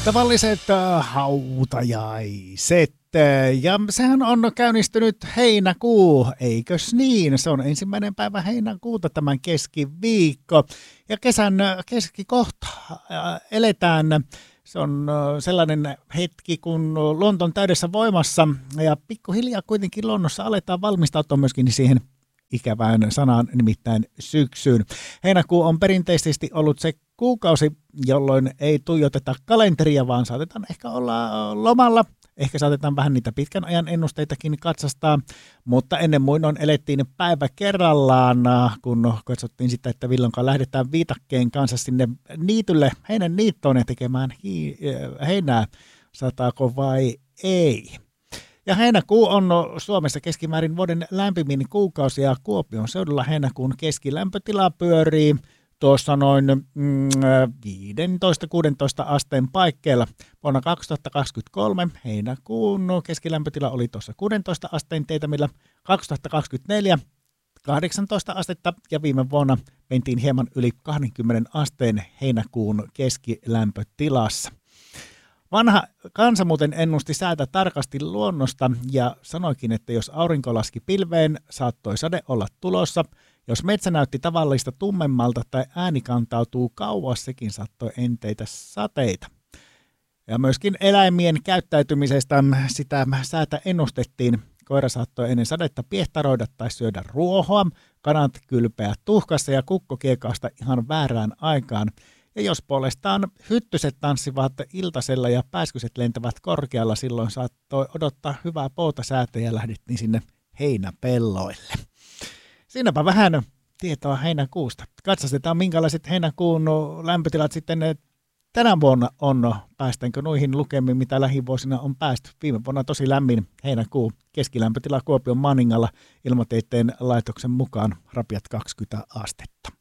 Tavalliset hautajaiset. Ja sehän on käynnistynyt heinäkuu, eikös niin? Se on 1. päivä heinäkuuta tämän keskiviikko. Ja kesän keskikohta eletään. Se on sellainen hetki, kun luonto on täydessä voimassa ja pikkuhiljaa kuitenkin luonnossa aletaan valmistautua myöskin siihen ikävään sanaan, nimittäin syksyyn. Heinäkuu on perinteisesti ollut se kuukausi, jolloin ei tuijoteta kalenteria, vaan saatetaan ehkä olla lomalla. Ehkä saatetaan vähän niitä pitkän ajan ennusteitakin katsastaa, mutta ennen muinoin elettiin päivä kerrallaan, kun katsottiin sitä, että milloinkaan lähdetään viitakkeen kanssa sinne niitylle, heinän niittoon ja tekemään heinää, sataako vai ei. Ja heinäkuu on Suomessa keskimäärin vuoden lämpimin kuukausi ja Kuopion seudulla heinäkuun keskilämpötila pyörii tuossa noin 15-16 asteen paikkeilla. Vuonna 2023 heinäkuun keskilämpötila oli tuossa 16 asteen teetämillä, 2024 18 astetta ja viime vuonna mentiin hieman yli 20 asteen heinäkuun keskilämpötilassa. Vanha kansa muuten ennusti säätä tarkasti luonnosta ja sanoikin, että jos aurinko laski pilveen, saattoi sade olla tulossa. Jos metsä näytti tavallista tummemmalta tai ääni kantautuu kauas, sekin saattoi enteitä sateita. Ja myöskin eläimien käyttäytymisestä sitä säätä ennustettiin. Koira saattoi ennen sadetta piehtaroida tai syödä ruohoa, kanat kylpeä tuhkassa ja kukko kiekausta ihan väärään aikaan. Ja jos puolestaan hyttyset tanssivat iltasella ja pääskyset lentävät korkealla, silloin saattoi odottaa hyvää poutasäätä ja lähdettiin sinne heinäpelloille. Siinäpä vähän tietoa heinäkuusta. Katsastetaan, minkälaiset heinäkuun lämpötilat sitten tänä vuonna on. Päästäänkö noihin lukemiin, mitä lähivuosina on päästy. Viime vuonna tosi lämmin heinäkuu. Keskilämpötila Kuopion Maningalla ilmatieteen laitoksen mukaan rapiat 20 astetta.